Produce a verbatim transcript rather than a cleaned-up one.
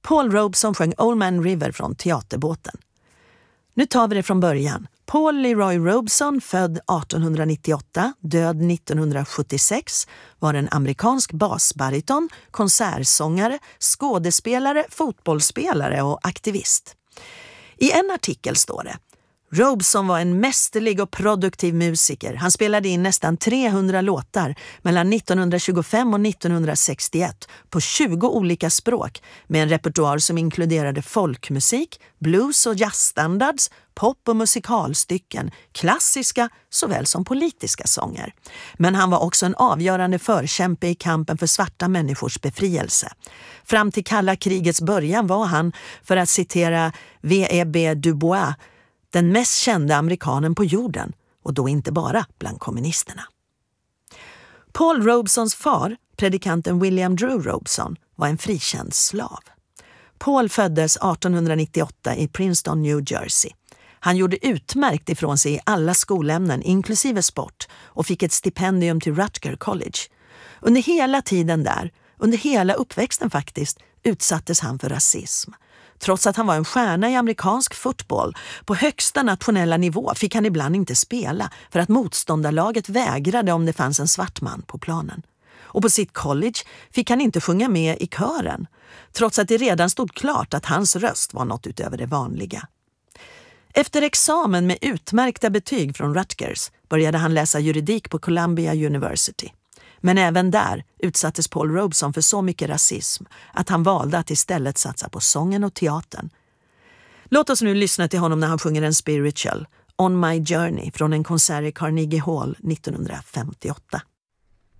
Paul Robeson sjöng Old Man River från Teaterbåten. Nu tar vi det från början. Paul Leroy Robeson, född arton nittioåtta, död nittonhundrasjuttiosex, var en amerikansk basbariton, konsertsångare, skådespelare, fotbollsspelare och aktivist. I en artikel står det: Robeson var en mästerlig och produktiv musiker. Han spelade in nästan trehundra låtar mellan nittonhundratjugofem och nittonhundrasextioett på tjugo olika språk med en repertoar som inkluderade folkmusik, blues och jazzstandards, pop- och musikalstycken, klassiska såväl som politiska sånger. Men han var också en avgörande förkämpe i kampen för svarta människors befrielse. Fram till kalla krigets början var han, för att citera W E B Du Bois, den mest kända amerikanen på jorden, och då inte bara bland kommunisterna. Paul Robesons far, predikanten William Drew Robeson, var en frikänd slav. Paul föddes arton nittioåtta i Princeton, New Jersey. Han gjorde utmärkt ifrån sig i alla skolämnen, inklusive sport, och fick ett stipendium till Rutgers College. Under hela tiden där, under hela uppväxten faktiskt, utsattes han för rasism. Trots att han var en stjärna i amerikansk fotboll på högsta nationella nivå fick han ibland inte spela för att motståndarlaget vägrade om det fanns en svart man på planen. Och på sitt college fick han inte sjunga med i kören, trots att det redan stod klart att hans röst var något utöver det vanliga. Efter examen med utmärkta betyg från Rutgers började han läsa juridik på Columbia University. Men även där utsattes Paul Robeson för så mycket rasism att han valde att istället satsa på sången och teatern. Låt oss nu lyssna till honom när han sjunger en spiritual, On My Journey, från en konsert i Carnegie Hall nittonhundrafemtioåtta.